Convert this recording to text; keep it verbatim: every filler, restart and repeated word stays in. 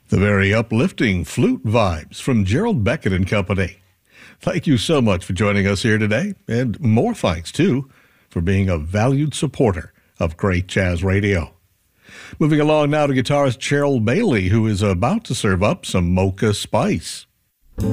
The very uplifting flute vibes from Gerald Beckett and Company. Thank you so much for joining us here today, and more thanks, too, for being a valued supporter of great jazz radio. Moving along now to guitarist Cheryl Bailey, who is about to serve up some Mocha Spice.